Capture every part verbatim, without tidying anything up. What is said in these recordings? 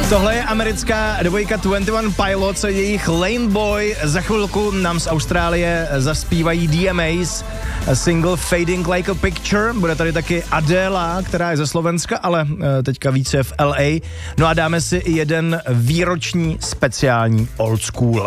Tohle je americká dvojka dvacet jedna Pilots, jejich Lane Boy. Za chvilku nám z Austrálie zaspívají D M As single Fading Like a Picture. Bude tady taky Adela, která je ze Slovenska, ale teďka více v L A. No a dáme si i jeden výroční speciální old school.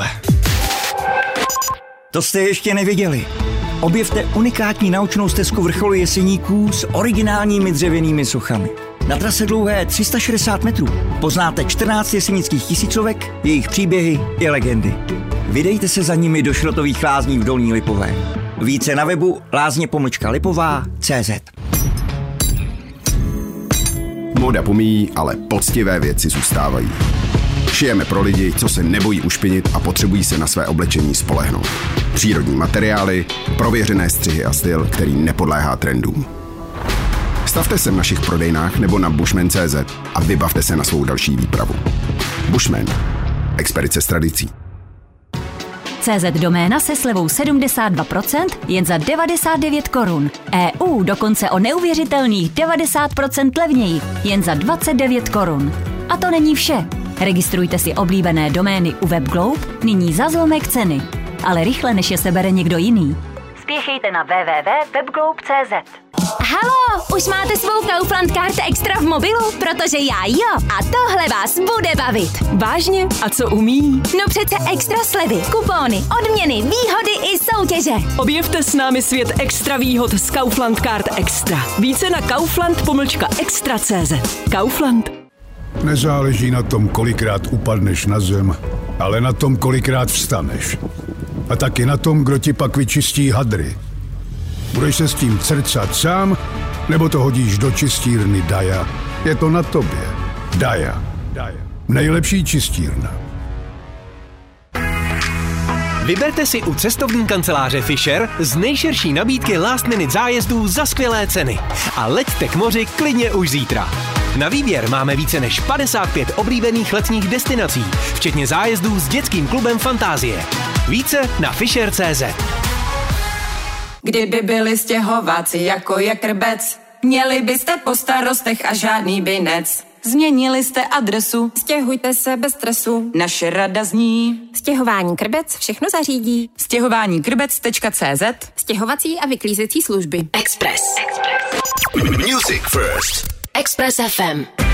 To jste ještě neviděli. Objevte unikátní naučnou stezku vrcholu Jeseníků s originálními dřevěnými sochami. Na trase dlouhé tři sta šedesát metrů poznáte čtrnáct jesenických tisícovek, jejich příběhy i legendy. Vydejte se za nimi do Šrotových lázní v Dolní Lipové. Více na webu lázně pomlčka lipová tečka cé zet. Móda pomíjí, ale poctivé věci zůstávají. Šijeme pro lidi, co se nebojí ušpinit a potřebují se na své oblečení spolehnout. Přírodní materiály, prověřené střihy a styl, který nepodléhá trendům. Stavte se v našich prodejnách nebo na bushman tečka cé zet a vybavte se na svou další výpravu. Bushman. Expedice s tradicí. cé zet doména se slevou sedmdesát dva procent jen za devadesát devět korun. E U dokonce o neuvěřitelných devadesát procent levněji jen za dvacet devět korun. A to není vše. Registrujte si oblíbené domény u WebGlobe nyní za zlomek ceny. Ale rychle, než je sebere někdo jiný. Spěchejte na w w w tečka webglobe tečka cé zet. Haló, už máte svou Kaufland Card Extra v mobilu? Protože já jo. A tohle vás bude bavit. Vážně? A co umí? No přece extra slevy, kupóny, odměny, výhody i soutěže. Objevte s námi svět extra výhod z Kaufland Card Extra. Více na kaufland pomlčka extra tečka cé zet. Kaufland. Nezáleží na tom, kolikrát upadneš na zem, ale na tom, kolikrát vstaneš. A taky na tom, kdo ti pak vyčistí hadry. Budeš se s tím crcat sám, nebo to hodíš do čistírny Daja? Je to na tobě. Daja. Daja. Nejlepší čistírna. Vyberte si u cestovní kanceláře Fisher z nejširší nabídky last minute zájezdů za skvělé ceny. A leďte k moři klidně už zítra. Na výběr máme více než padesát pět oblíbených letních destinací, včetně zájezdů s dětským klubem Fantázie. Více na fisher tečka cé zet. Kdyby byli stěhováci jako je krbec, měli byste po starostech a žádný binec. Změnili jste adresu, stěhujte se bez stresu. Naše rada zní: Stěhování Krbec všechno zařídí. stěhování krbec tečka cé zet. Stěhovací a vyklízecí služby. Express. Express. Music first. Express F M.